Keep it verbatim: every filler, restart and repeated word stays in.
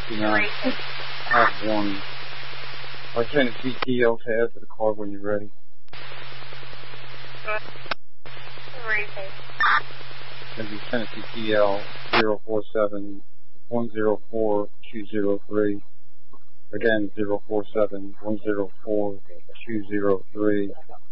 You know, I have one. I'll send a C T L tab to the card when you're ready. If you send a C T L zero four seven one zero four two zero three. Again, zero four seven one zero four two zero three.